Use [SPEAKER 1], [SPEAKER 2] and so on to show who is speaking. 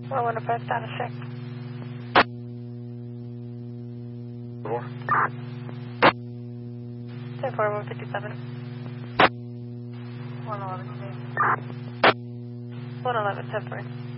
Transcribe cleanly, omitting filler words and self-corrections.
[SPEAKER 1] 115 status check.
[SPEAKER 2] 4.
[SPEAKER 1] 10-4, 157. 111, 10-4.